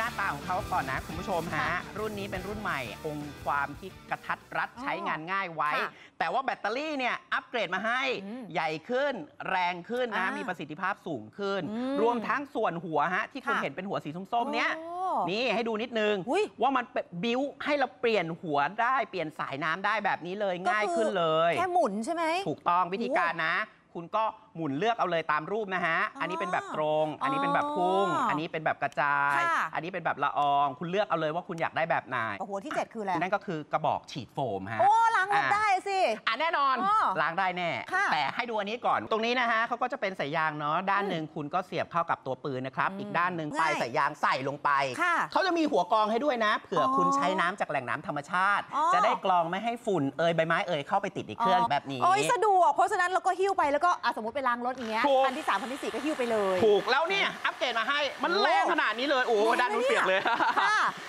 าตาของเขาก่อนนะคุณผู้ชมฮะรุ่นนี้เป็นรุ่นใหม่องค์ความที่กระทัดรัดใช้งานง่ายไว้แต่ว่าแบตเตอรี่เนี่ยอัปเกรดมาให้ใหญ่ขึ้นแรงขึ้นนะมีประสิทธิภาพสูงขึ้นรวมทั้งส่วนหัวฮะที่คุณเห็นเป็นหัวสีส้มๆเนี้ยนี่ให้ดูนิดนึงว่ามันบิ้วให้เราเปลี่ยนหัวได้เปลี่ยนสายน้ำได้แบบนี้เลยง่ายขึ้นเลยแค่หมุนใช่ไหมถูกต้องวิธีการนะคุณก็หมุนเลือกเอาเลยตามรูปนะฮะอันนี้เป็นแบบตรงอันนี้เป็นแบบพุ่งอันนี้เป็นแบบกระจายอันนี้เป็นแบบละอองคุณเลือกเอาเลยว่าคุณอยากได้แบบไหนหัวที่7คืออะไรนั่นก็คือกระบอกฉีดโฟมฮะโอ้ล้างรถได้สิแน่นอนล้างได้แน่แต่ให้ดูอันนี้ก่อนตรงนี้นะฮะเขาก็จะเป็นสายยางเนาะด้านหนึ่งคุณก็เสียบเข้ากับตัวปืนนะครับอีกด้านหนึ่งปลายสายยางใส่ลงไปเขาจะมีหัวกรองให้ด้วยนะเผื่อคุณใช้น้ำจากแหล่งน้ำธรรมชาติจะได้กรองไม่ให้ฝุ่นใบไม้เข้าไปติดในเครื่องแบบนี้โอ้ยสะดวกเพราะฉะนั้นเราก็หิ้วไปแล้วก็สมมติไปล้างรถอย่างเงี้ยคันที่3คันที่4ก็หิ้วไปเลยถูกแล้วเนี่ยอัปเกรดมาให้มันแรงขนาดนี้เลยโอ้ด้านนู้นเปียกเลย